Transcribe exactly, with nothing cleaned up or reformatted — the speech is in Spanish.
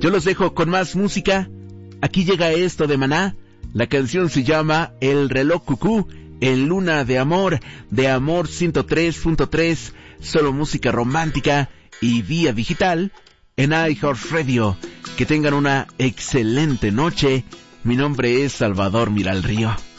Yo los dejo con más música. Aquí llega esto de Maná. La canción se llama El Reloj Cucú, en Luna de Amor, de Amor ciento tres punto tres, solo música romántica y vía digital en iHeartRadio. Que tengan una excelente noche. Mi nombre es Salvador Miralrío.